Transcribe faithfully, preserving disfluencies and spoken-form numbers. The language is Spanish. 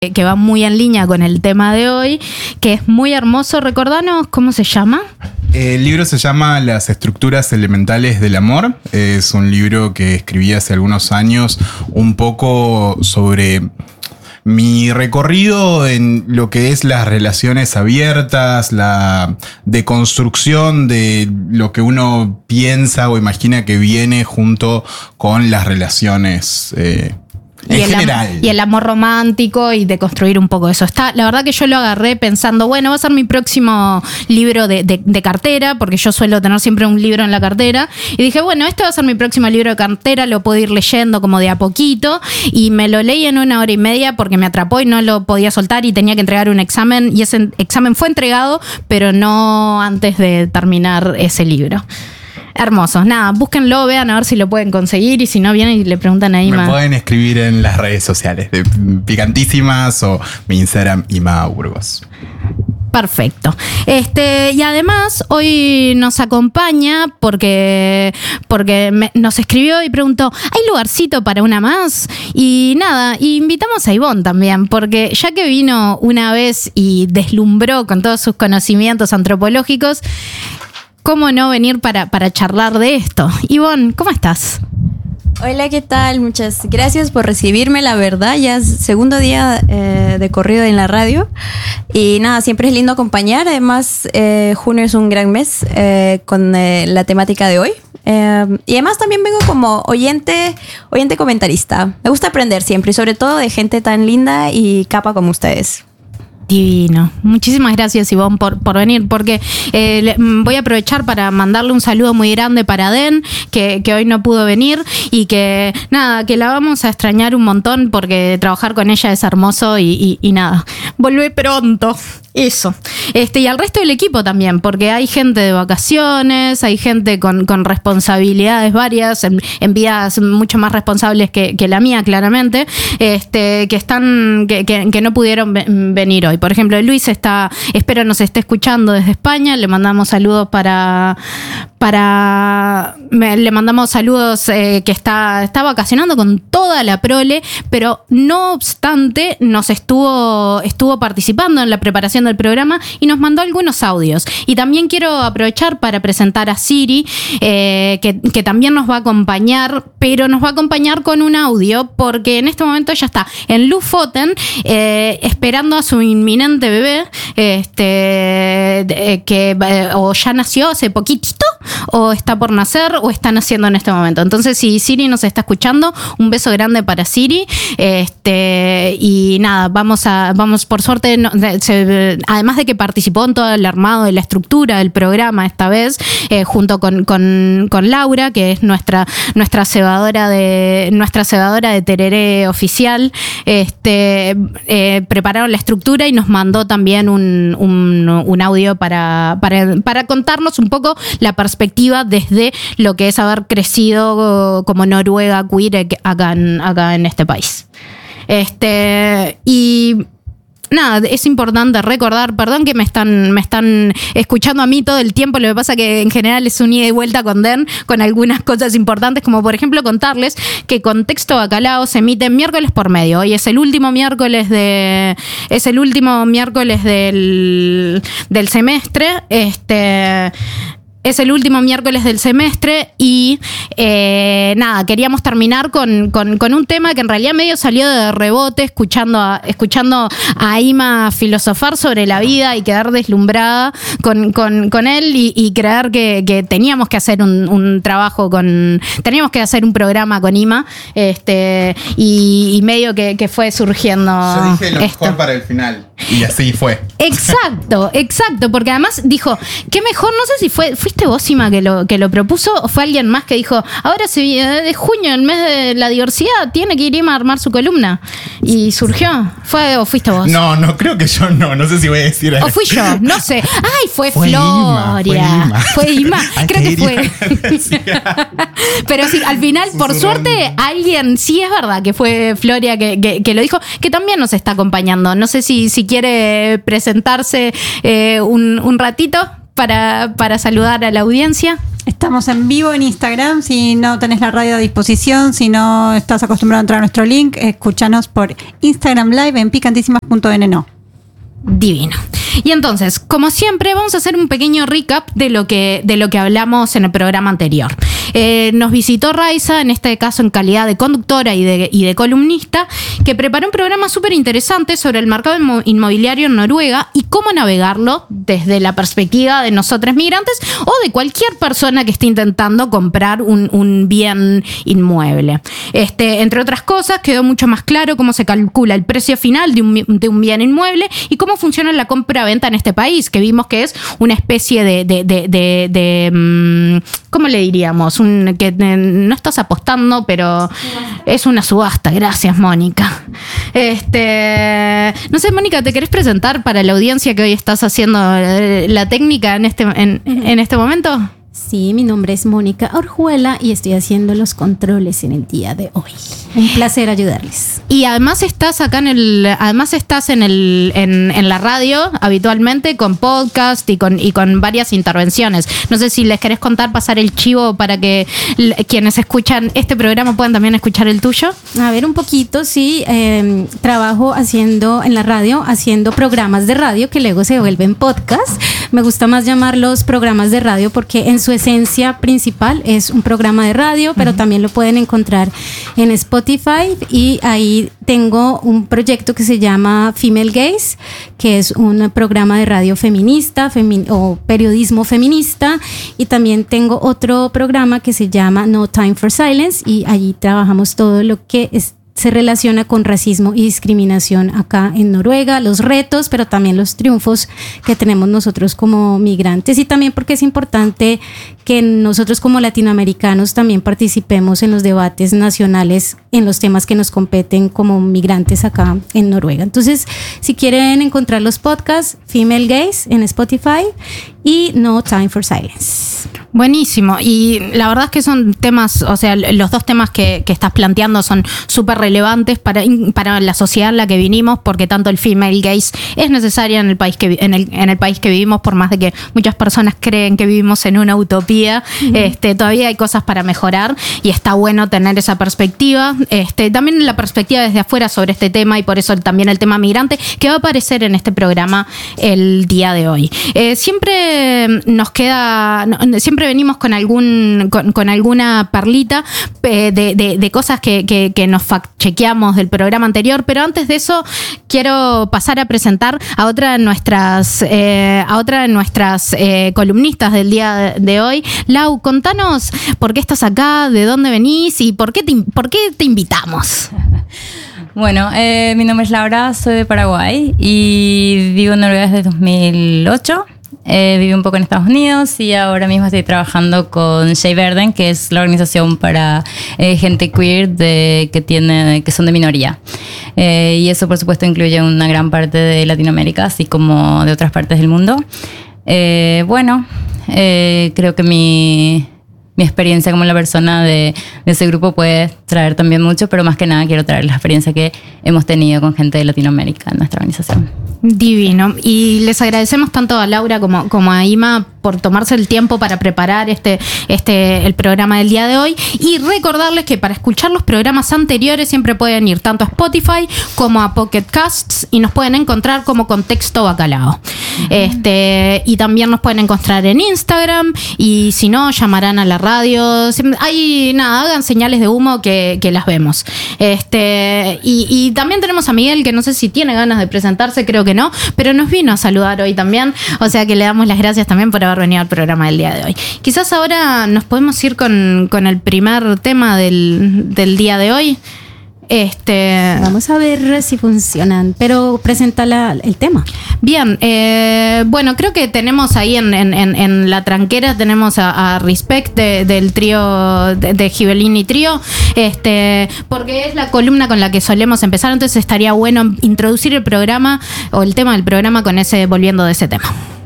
que va muy en línea con el tema de hoy, que es muy hermoso. Recordanos cómo se llama. El libro se llama Las estructuras elementales del amor. Es un libro que escribí hace algunos años un poco sobre mi recorrido en lo que es las relaciones abiertas, la deconstrucción de lo que uno piensa o imagina que viene junto con las relaciones eh, en y el general. Am- y el amor romántico y de construir un poco eso. Está, la verdad que yo lo agarré pensando, bueno, va a ser mi próximo libro de, de, de cartera, porque yo suelo tener siempre un libro en la cartera. Y dije, bueno, este va a ser mi próximo libro de cartera, lo puedo ir leyendo como de a poquito. Y me lo leí en una hora y media porque me atrapó y no lo podía soltar y tenía que entregar un examen. Y ese examen fue entregado, pero no antes de terminar ese libro. Hermosos. Nada, búsquenlo, vean a ver si lo pueden conseguir y si no vienen y le preguntan a Ima. Me pueden escribir en las redes sociales de Picantísimas o mi Instagram, Ima Burgos. Perfecto. Este, y además hoy nos acompaña porque, porque me, nos escribió y preguntó, ¿hay lugarcito para una más? Y nada, invitamos a Ivonne también, porque ya que vino una vez y deslumbró con todos sus conocimientos antropológicos, ¿cómo no venir para, para charlar de esto? Ivonne, ¿cómo estás? Hola, ¿qué tal? Muchas gracias por recibirme, la verdad, ya es segundo día eh, de corrido en la radio y nada, siempre es lindo acompañar, además eh, junio es un gran mes eh, con eh, la temática de hoy eh, y además también vengo como oyente, oyente comentarista, me gusta aprender siempre y sobre todo de gente tan linda y capa como ustedes. Divino. Muchísimas gracias, Ivonne, por, por venir, porque eh, le, voy a aprovechar para mandarle un saludo muy grande para Den, que, que hoy no pudo venir y que, nada, que la vamos a extrañar un montón porque trabajar con ella es hermoso y, y, y nada, volvé pronto. Eso. Este, y al resto del equipo también, porque hay gente de vacaciones, hay gente con, con responsabilidades varias, en, en vidas mucho más responsables que, que la mía, claramente, este, que están, que, que, que no pudieron ve- venir hoy. Por ejemplo, Luis está, espero nos esté escuchando desde España, le mandamos saludos para, para, me, le mandamos saludos eh, que está, está vacacionando con toda la prole, pero no obstante, nos estuvo, estuvo participando en la preparación del programa y nos mandó algunos audios. Y también quiero aprovechar para presentar a Siri, eh, que, que también nos va a acompañar, pero nos va a acompañar con un audio, porque en este momento ella está en Lofoten, eh, esperando a su inminente bebé, este, eh, que eh, o ya nació hace poquitito, o está por nacer, o está naciendo en este momento. Entonces, si Siri nos está escuchando, un beso grande para Siri. Este, y nada, vamos a, vamos, por suerte, no, se, además de que participó en todo el armado de la estructura del programa esta vez, eh, junto con, con, con Laura, que es nuestra, nuestra cebadora de, nuestra cebadora de tereré oficial, este, eh, prepararon la estructura y nos mandó también un, un, un audio para, para, para contarnos un poco la perspectiva desde lo que es haber crecido como Noruega queer acá en, acá en este país. Este, y nada, es importante recordar, perdón que me están, me están escuchando a mí todo el tiempo, lo que pasa que en general es un ida y vuelta con Den, con algunas cosas importantes, como por ejemplo contarles que Contexto Bacalao se emite miércoles por medio. Hoy es el último miércoles de, es el último miércoles del, del semestre, este... Es el último miércoles del semestre y eh, nada, queríamos terminar con, con, con un tema que en realidad medio salió de rebote, escuchando a, escuchando a Ima filosofar sobre la vida y quedar deslumbrada con, con, con él y, y creer que, que teníamos que hacer un, un trabajo con, teníamos que hacer un programa con Ima, este, y, y medio que, que fue surgiendo. Yo dije lo esto. mejor para el final. Y así fue. Exacto, exacto, porque además dijo, qué mejor, no sé si fue, fuiste vos, Ima, que lo, que lo propuso, o fue alguien más que dijo, ahora se, de junio, el mes de la diversidad, tiene que ir Ima a armar su columna. Y surgió. ¿Fue o fuiste vos? No, no, creo que yo no, no sé si voy a decir O fui yo, no sé. Ay, fue, Fue Ima, Floria. fue Ima. Fue Ima. Hay Creo que que ir fue. a- Pero sí, al final, por Susurrando. suerte, alguien, sí es verdad que fue Floria que, que, que lo dijo, que también nos está acompañando. No sé si, si quiere presentarse eh, un, un ratito. para, para saludar a la audiencia. Estamos en vivo en Instagram. Si no tenés la radio a disposición, si no estás acostumbrado a entrar a nuestro link, escúchanos por Instagram Live en picantísimas punto n no. Divino. Y entonces, como siempre, vamos a hacer un pequeño recap de lo que, de lo que hablamos en el programa anterior. Eh, nos visitó Raiza, en este caso en calidad de conductora y de, y de columnista, que preparó un programa súper interesante sobre el mercado inmo- inmobiliario en Noruega y cómo navegarlo desde la perspectiva de nosotros migrantes o de cualquier persona que esté intentando comprar un, un bien inmueble. Este, entre otras cosas, quedó mucho más claro cómo se calcula el precio final de un, de un bien inmueble y cómo funciona la compra-venta en este país, que vimos que es una especie de, de, de, de, de, de ¿cómo le diríamos? Un, que no estás apostando, pero es una subasta. Gracias, Mónica. Este, no sé, Mónica, ¿te querés presentar para la audiencia que hoy estás haciendo la técnica en este, en, en este momento? Sí, mi nombre es Mónica Orjuela y estoy haciendo los controles en el día de hoy. Un placer ayudarles. Y además estás acá en el, además estás en el, en, en la radio habitualmente con podcast y con, y con varias intervenciones. No sé si les querés contar, pasar el chivo para que l- quienes escuchan este programa puedan también escuchar el tuyo. A ver, un poquito, sí. Eh, trabajo haciendo en la radio, haciendo programas de radio que luego se vuelven podcast. Me gusta más llamarlos programas de radio porque en su esencia principal es un programa de radio, pero uh-huh. también lo pueden encontrar en Spotify y ahí tengo un proyecto que se llama Female Gaze, que es un programa de radio feminista femi- o periodismo feminista, y también tengo otro programa que se llama No Time for Silence y allí trabajamos todo lo que es se relaciona con racismo y discriminación acá en Noruega, los retos, pero también los triunfos que tenemos nosotros como migrantes, y también porque es importante que nosotros como latinoamericanos también participemos en los debates nacionales en los temas que nos competen como migrantes acá en Noruega. Entonces, si quieren encontrar los podcasts, Female Gaze en Spotify y No Time for Silence. Buenísimo, y la verdad es que son temas, o sea, los dos temas que, que estás planteando son súper relevantes para, para la sociedad en la que vinimos, porque tanto el female gaze es necesaria en el país que en el, en el país que vivimos, por más de que muchas personas creen que vivimos en una utopía, uh-huh. este, todavía hay cosas para mejorar y está bueno tener esa perspectiva, este, también la perspectiva desde afuera sobre este tema, y por eso también el tema migrante que va a aparecer en este programa el día de hoy. Eh, siempre nos queda, siempre venimos con algún con, con alguna perlita eh, de, de, de cosas que, que, que nos fact-chequeamos del programa anterior, pero antes de eso quiero pasar a presentar a otra de nuestras eh, a otra de nuestras eh, columnistas del día de hoy. Lau, contanos por qué estás acá, de dónde venís y por qué te, por qué te invitamos. Bueno, eh, mi nombre es Laura, soy de Paraguay y vivo en Noruega desde dos mil ocho. Eh, viví un poco en Estados Unidos y ahora mismo estoy trabajando con Shea Verden, que es la organización para eh, gente queer de, que, tiene, que son de minoría. Eh, y eso, por supuesto, incluye una gran parte de Latinoamérica, así como de otras partes del mundo. Eh, bueno, eh, creo que mi... Mi experiencia como la persona de, de ese grupo puede traer también mucho, pero más que nada quiero traer la experiencia que hemos tenido con gente de Latinoamérica en nuestra organización. Divino. Y les agradecemos tanto a Laura como, como a Ima por tomarse el tiempo para preparar este, este, el programa del día de hoy. Y recordarles que para escuchar los programas anteriores siempre pueden ir tanto a Spotify como a Pocket Casts y nos pueden encontrar como Contexto Bacalao. Uh-huh. Este, y también nos pueden encontrar en Instagram, y si no, llamarán a la radio. Hay nada, hagan señales de humo que, que las vemos. Este, y, y también tenemos a Miguel, que no sé si tiene ganas de presentarse, creo que no, pero nos vino a saludar hoy también. O sea que le damos las gracias también por haber venido al programa del día de hoy. Quizás ahora nos podemos ir con, con el primer tema del, del día de hoy. Este, Vamos a ver si funcionan, pero presenta la, el tema. Bien, eh, bueno, creo que tenemos ahí en, en, en la tranquera, tenemos a, a Respect de, del trío de, de Ghibellini Trío, este, porque es la columna con la que solemos empezar, entonces estaría bueno introducir el programa o el tema del programa con ese, volviendo de ese tema.